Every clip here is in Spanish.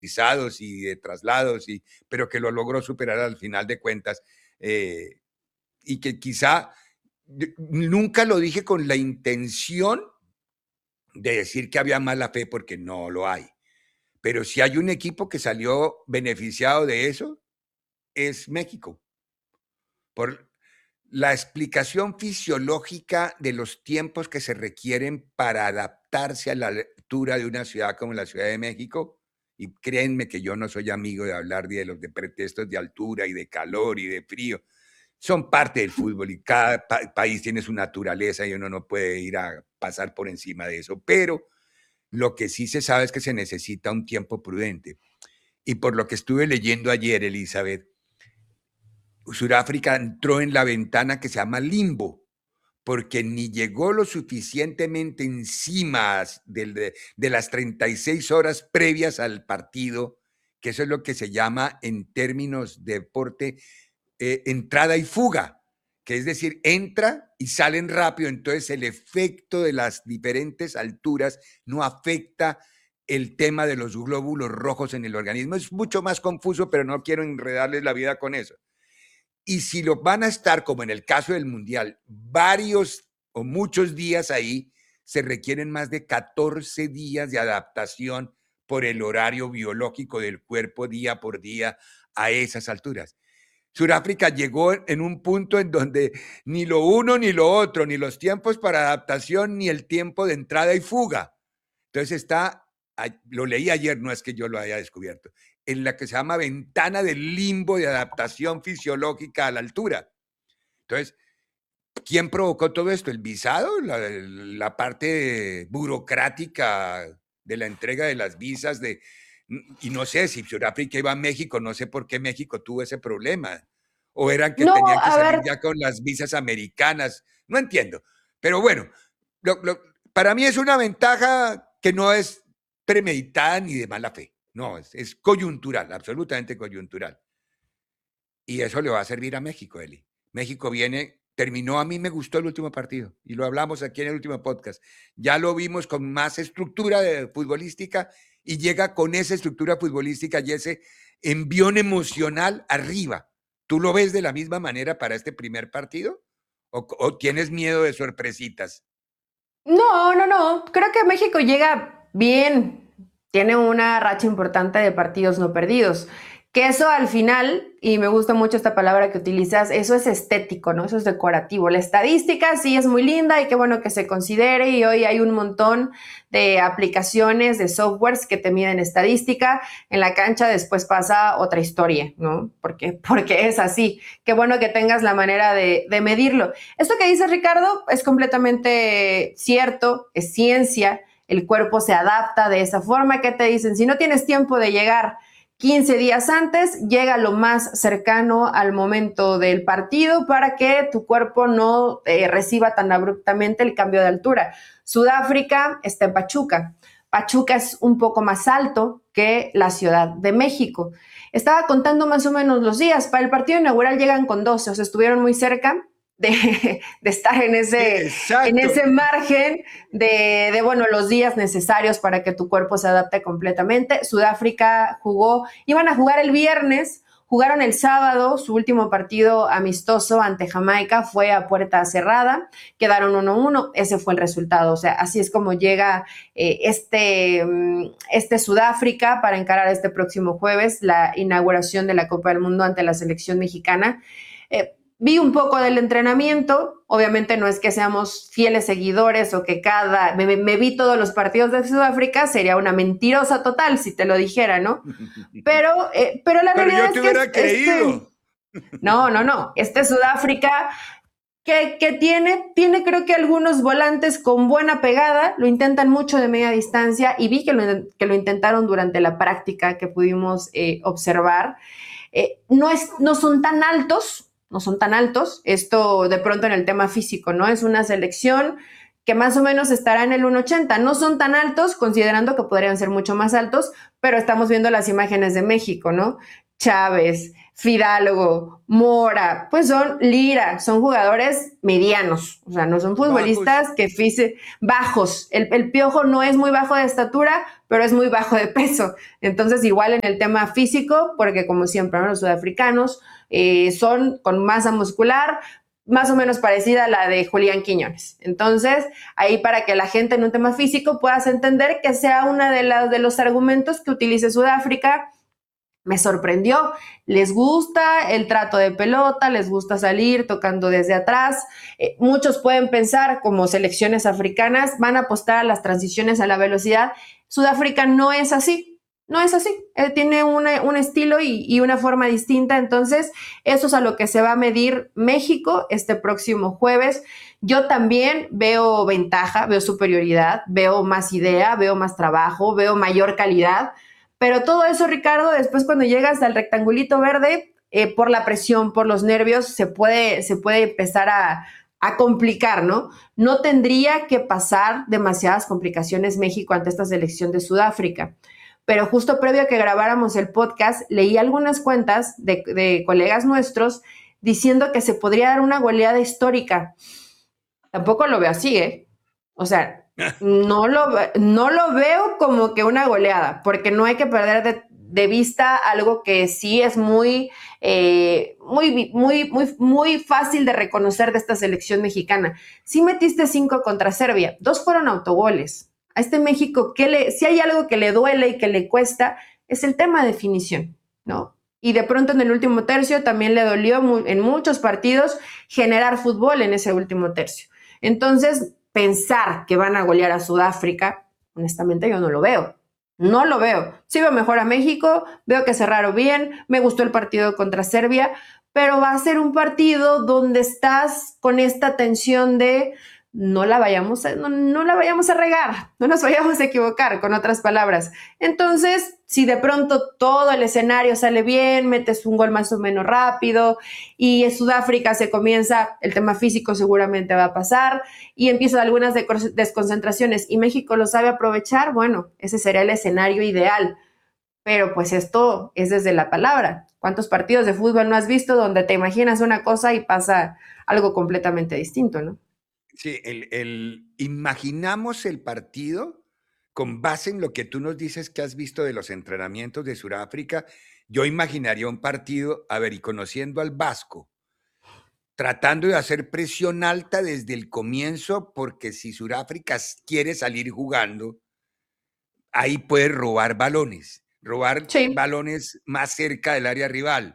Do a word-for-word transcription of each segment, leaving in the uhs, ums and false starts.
pisados y de traslados, y, pero que lo logró superar al final de cuentas. Eh, y que quizá nunca lo dije con la intención de decir que había mala fe, porque no lo hay. Pero si hay un equipo que salió beneficiado de eso, es México. Por la explicación fisiológica de los tiempos que se requieren para adaptarse a la altura de una ciudad como la Ciudad de México, y créanme que yo no soy amigo de hablar de los de pretextos de altura y de calor y de frío, son parte del fútbol y cada pa país tiene su naturaleza y uno no puede ir a pasar por encima de eso, pero lo que sí se sabe es que se necesita un tiempo prudente. Y por lo que estuve leyendo ayer, Elizabeth, Sudáfrica entró en la ventana que se llama limbo, porque ni llegó lo suficientemente encima del de, de las treinta y seis horas previas al partido, que eso es lo que se llama en términos de deporte eh, entrada y fuga, que es decir, entra y salen rápido, entonces el efecto de las diferentes alturas no afecta el tema de los glóbulos rojos en el organismo. Es mucho más confuso, pero no quiero enredarles la vida con eso. Y si lo van a estar, como en el caso del Mundial, varios o muchos días ahí, se requieren más de catorce días de adaptación por el horario biológico del cuerpo día por día a esas alturas. Sudáfrica llegó en un punto en donde ni lo uno ni lo otro, ni los tiempos para adaptación, ni el tiempo de entrada y fuga. Entonces está, lo leí ayer, no es que yo lo haya descubierto, en la que se llama ventana del limbo de adaptación fisiológica a la altura. Entonces, ¿quién provocó todo esto? ¿El visado? ¿La, la parte burocrática de la entrega de las visas? De, y no sé, si Sudáfrica iba a México, no sé por qué México tuvo ese problema. O eran que No, tenían que a salir ver, ya con las visas americanas. No entiendo. Pero bueno, lo, lo, para mí es una ventaja que no es premeditada ni de mala fe. No, es, es coyuntural, absolutamente coyuntural. Y eso le va a servir a México, Eli. México viene, terminó, a mí me gustó el último partido, y lo hablamos aquí en el último podcast. Ya lo vimos con más estructura de, futbolística, y llega con esa estructura futbolística y ese envión emocional arriba. ¿Tú lo ves de la misma manera para este primer partido? ¿O, o tienes miedo de sorpresitas? no, no, no. Creo que México llega bien. Tiene una racha importante de partidos no perdidos. Que eso al final, y me gusta mucho esta palabra que utilizas, eso es estético, ¿no? Eso es decorativo. La estadística sí es muy linda y qué bueno que se considere, y hoy hay un montón de aplicaciones, de softwares que te miden estadística. En la cancha después pasa otra historia, ¿no? Porque, porque es así. Qué bueno que tengas la manera de, de medirlo. Esto que dice Ricardo es completamente cierto, es ciencia. El cuerpo se adapta de esa forma. ¿Qué te dicen? Si no tienes tiempo de llegar quince días antes, llega lo más cercano al momento del partido para que tu cuerpo no eh, reciba tan abruptamente el cambio de altura. Sudáfrica está en Pachuca. Pachuca es un poco más alto que la Ciudad de México. Estaba contando más o menos los días. Para el partido inaugural llegan con doce, o sea, estuvieron muy cerca de, de estar en ese, en ese margen de, de, bueno, los días necesarios para que tu cuerpo se adapte completamente. Sudáfrica jugó, iban a jugar el viernes, jugaron el sábado, su último partido amistoso ante Jamaica fue a puerta cerrada, quedaron uno uno, ese fue el resultado. O sea, así es como llega eh, este, este Sudáfrica para encarar este próximo jueves la inauguración de la Copa del Mundo ante la selección mexicana. Eh, Vi un poco del entrenamiento, obviamente no es que seamos fieles seguidores o que cada, me, me vi todos los partidos de Sudáfrica, sería una mentirosa total si te lo dijera, ¿no? Pero, eh, pero la pero realidad yo te es que hubiera es, creído. Este, no, no, no, este Sudáfrica que, que tiene, tiene creo que algunos volantes con buena pegada, lo intentan mucho de media distancia y vi que lo, que lo intentaron durante la práctica que pudimos eh, observar. Eh, no, es, no son tan altos, no son tan altos, esto de pronto en el tema físico, ¿no? Es una selección que más o menos estará en el uno ochenta, no son tan altos, considerando que podrían ser mucho más altos, pero estamos viendo las imágenes de México, ¿no? Chávez, Fidalgo, Mora, pues son Lira, son jugadores medianos, o sea, no son futbolistas bajos. que fise, bajos. El, el Piojo no es muy bajo de estatura, pero es muy bajo de peso. Entonces, igual en el tema físico, porque como siempre, ¿no? Los sudafricanos eh, son con masa muscular más o menos parecida a la de Julián Quiñones. Entonces, ahí para que la gente en un tema físico puedas entender que sea uno de, la, de los argumentos que utilice Sudáfrica. Me sorprendió, les gusta el trato de pelota, les gusta salir tocando desde atrás. Eh, muchos pueden pensar, como selecciones africanas, van a apostar a las transiciones a la velocidad. Sudáfrica no es así, no es así. Eh, tiene una, un estilo y, y una forma distinta, entonces eso es a lo que se va a medir México este próximo jueves. Yo también veo ventaja, veo superioridad, veo más idea, veo más trabajo, veo mayor calidad. Pero todo eso, Ricardo, después cuando llegas al rectangulito verde, eh, por la presión, por los nervios, se puede, se puede empezar a, a complicar, ¿no? No tendría que pasar demasiadas complicaciones México ante esta selección de Sudáfrica. Pero justo previo a que grabáramos el podcast, leí algunas cuentas de, de colegas nuestros diciendo que se podría dar una goleada histórica. Tampoco lo veo así, ¿eh? O sea, no lo, no lo veo como que una goleada, porque no hay que perder de, de vista algo que sí es muy, eh, muy, muy, muy, muy fácil de reconocer de esta selección mexicana. Sí metiste cinco contra Serbia, dos fueron autogoles. A este México, ¿qué le, si hay algo que le duele y que le cuesta, es el tema de definición, ¿no? Y de pronto en el último tercio también le dolió mu- en muchos partidos generar fútbol en ese último tercio. Entonces, pensar que van a golear a Sudáfrica, honestamente yo no lo veo. No lo veo. Sí veo mejor a México, veo que cerraron bien, me gustó el partido contra Serbia, pero va a ser un partido donde estás con esta tensión de no la vayamos a, no, no la vayamos a regar, no nos vayamos a equivocar, con otras palabras. Entonces, si de pronto todo el escenario sale bien, metes un gol más o menos rápido y en Sudáfrica se comienza, el tema físico seguramente va a pasar y empiezan algunas desconcentraciones y México lo sabe aprovechar, bueno, ese sería el escenario ideal. Pero pues esto es desde la palabra. ¿Cuántos partidos de fútbol no has visto donde te imaginas una cosa y pasa algo completamente distinto, ¿no? Sí, el, el, imaginamos el partido con base en lo que tú nos dices que has visto de los entrenamientos de Sudáfrica. Yo imaginaría un partido, a ver, y conociendo al Vasco, tratando de hacer presión alta desde el comienzo, porque si Sudáfrica quiere salir jugando, ahí puede robar balones, robar Sí. balones más cerca del área rival.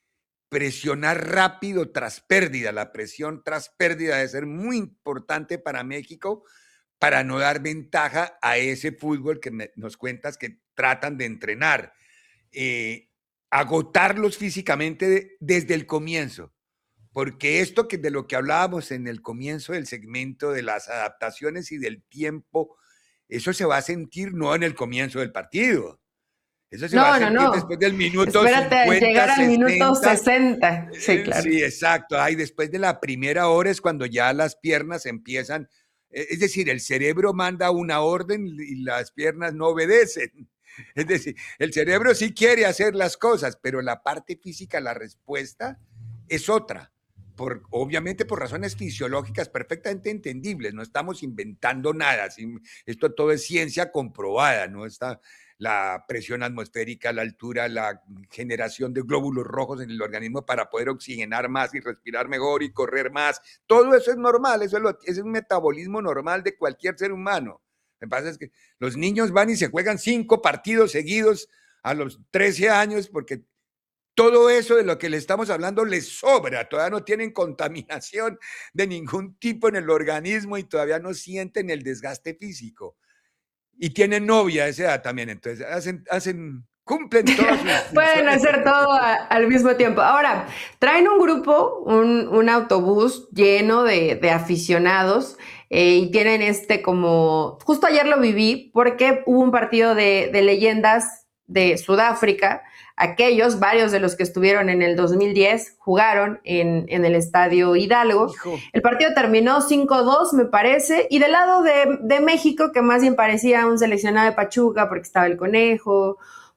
Presionar rápido tras pérdida. La presión tras pérdida debe ser muy importante para México para no dar ventaja a ese fútbol que me, nos cuentas que tratan de entrenar. Eh, agotarlos físicamente de, desde el comienzo. Porque esto que de lo que hablábamos en el comienzo del segmento de las adaptaciones y del tiempo, eso se va a sentir no en el comienzo del partido. Eso se va a No, no, sentir después no. del minuto Espérate a cincuenta, llegar al minuto sesenta. sesenta. Sí, Eh, claro. sí, exacto. Ay, después de la primera hora es cuando ya las piernas empiezan, eh, es decir, el cerebro manda una orden y las piernas no obedecen. Es decir, el cerebro sí quiere hacer las cosas, pero la parte física, la respuesta es otra. Por, obviamente por razones fisiológicas perfectamente entendibles, no estamos inventando nada, esto todo es ciencia comprobada, no está la presión atmosférica, la altura, la generación de glóbulos rojos en el organismo para poder oxigenar más y respirar mejor y correr más. Todo eso es normal, eso es, lo, es un metabolismo normal de cualquier ser humano. Lo que pasa es que los niños van y se juegan cinco partidos seguidos a los trece años porque todo eso de lo que le estamos hablando les sobra, todavía no tienen contaminación de ningún tipo en el organismo y todavía no sienten el desgaste físico. Y tienen novia a esa edad también, entonces hacen, hacen cumplen todas sus Pueden funciones. hacer todo a, al mismo tiempo. Ahora, traen un grupo, un, un autobús lleno de, de aficionados eh, y tienen este como, justo ayer lo viví porque hubo un partido de, de leyendas de Sudáfrica. Aquellos, varios de los que estuvieron en el dos mil diez, jugaron en, en el Estadio Hidalgo. Hijo. El partido terminó cinco dos, me parece, y del lado de, de México, que más bien parecía un seleccionado de Pachuca porque estaba el Conejo,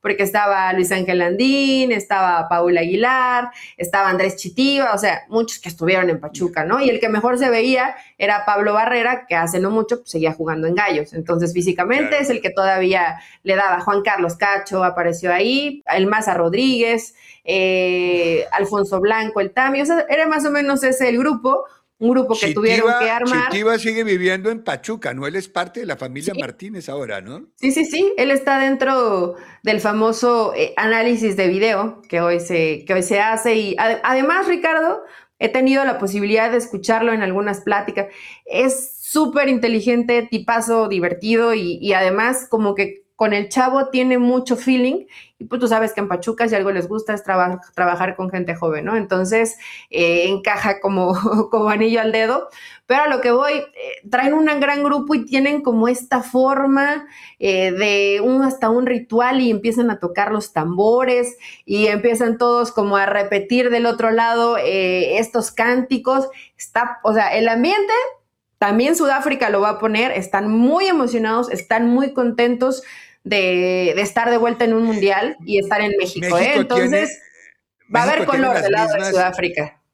porque estaba Luis Ángel Landín, estaba Paula Aguilar, estaba Andrés Chitiva, o sea, muchos que estuvieron en Pachuca, ¿no? Y el que mejor se veía era Pablo Barrera, que hace no mucho pues, seguía jugando en Gallos. Entonces, físicamente claro. es el que todavía le daba. Juan Carlos Cacho apareció ahí, el Maza Rodríguez, eh, Alfonso Blanco, el Tami, o sea, era más o menos ese el grupo, un grupo que Chitiva, tuvieron que armar. Chitiva sigue viviendo en Pachuca, ¿no? Él es parte de la familia sí. Martínez ahora, ¿no? Sí, sí, sí, él está dentro del famoso eh, análisis de video que hoy se, que hoy se hace y ad- además, Ricardo, he tenido la posibilidad de escucharlo en algunas pláticas, es súper inteligente, tipazo, divertido y, y además como que con el chavo tiene mucho feeling y pues tú sabes que en Pachuca si algo les gusta es traba- trabajar con gente joven, ¿no? Entonces eh, encaja como, como anillo al dedo, pero a lo que voy, eh, traen un gran grupo y tienen como esta forma eh, de un hasta un ritual y empiezan a tocar los tambores y empiezan todos como a repetir del otro lado eh, estos cánticos, está, o sea, el ambiente... También Sudáfrica lo va a poner, están muy emocionados, están muy contentos de, de estar de vuelta en un mundial y estar en México, México ¿eh? Entonces tiene, va México a haber color del lado mismas... de Sudáfrica.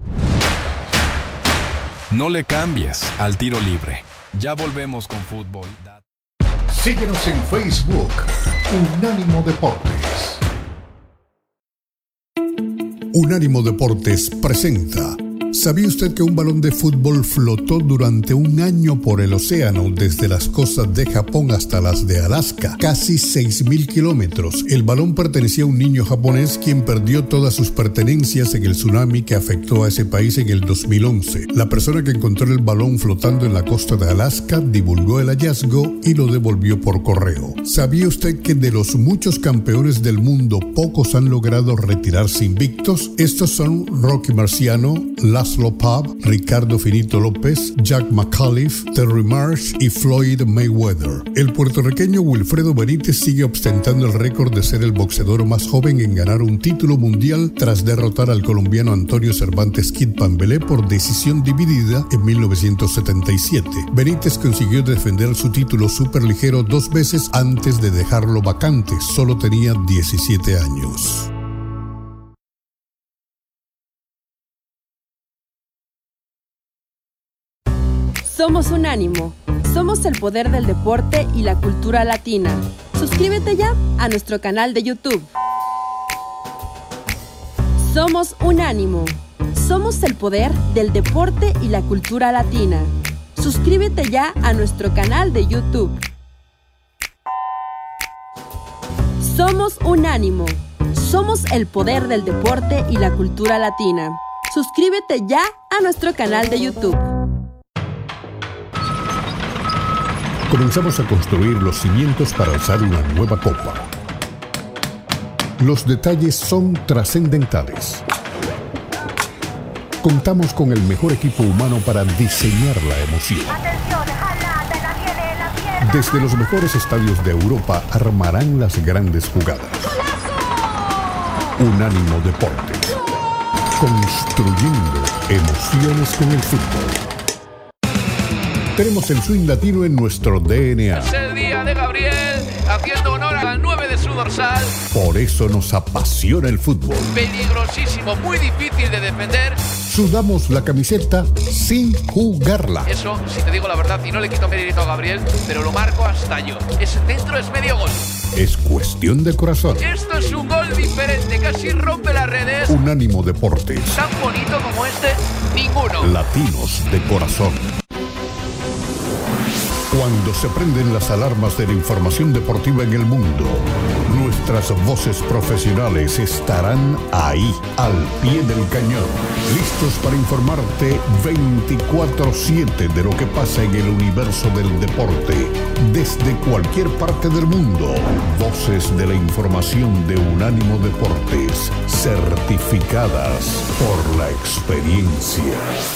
No le cambies al tiro libre. Ya volvemos con fútbol. Síguenos en Facebook, Unánimo Deportes. Unánimo Deportes presenta. ¿Sabía usted que un balón de fútbol flotó durante un año por el océano desde las costas de Japón hasta las de Alaska? Casi seis mil kilómetros. El balón pertenecía a un niño japonés quien perdió todas sus pertenencias en el tsunami que afectó a ese país en el dos mil once. La persona que encontró el balón flotando en la costa de Alaska divulgó el hallazgo y lo devolvió por correo. ¿Sabía usted que de los muchos campeones del mundo pocos han logrado retirarse invictos? Estos son Rocky Marciano, Laszlo Pav, Ricardo Finito López, Jack McAuliffe, Terry Marsh y Floyd Mayweather. El puertorriqueño Wilfredo Benítez sigue ostentando el récord de ser el boxeador más joven en ganar un título mundial tras derrotar al colombiano Antonio Cervantes Kid Pambelé por decisión dividida en mil novecientos setenta y siete. Benítez consiguió defender su título superligero dos veces antes de dejarlo vacante. Solo tenía diecisiete años. Somos Unánimo. Somos el poder del deporte y la cultura latina. Suscríbete ya a nuestro canal de YouTube. Somos Unánimo. Somos el poder del deporte y la cultura latina. Suscríbete ya a nuestro canal de YouTube. Somos Unánimo. Somos el poder del deporte y la cultura latina. Suscríbete ya a nuestro canal de YouTube. Comenzamos a construir los cimientos para alzar una nueva copa. Los detalles son trascendentales. Contamos con el mejor equipo humano para diseñar la emoción. Desde los mejores estadios de Europa armarán las grandes jugadas. Unánimo Deportes. Construyendo emociones con el fútbol. Tenemos el swing latino en nuestro D N A. Es el día de Gabriel, haciendo honor al nueve de su dorsal. Por eso nos apasiona el fútbol. Peligrosísimo, muy difícil de defender. Sudamos la camiseta sin jugarla. Eso, si te digo la verdad, y no le quito mérito a Gabriel, pero lo marco hasta yo. Ese centro es medio gol. Es cuestión de corazón. Esto es un gol diferente, casi rompe las redes. Unánimo Deportes. Tan bonito como este, ninguno. Latinos de corazón. Cuando se prenden las alarmas de la información deportiva en el mundo, nuestras voces profesionales estarán ahí, al pie del cañón, listos para informarte veinticuatro siete de lo que pasa en el universo del deporte, desde cualquier parte del mundo. Voces de la información de Unánimo Deportes, certificadas por la experiencia.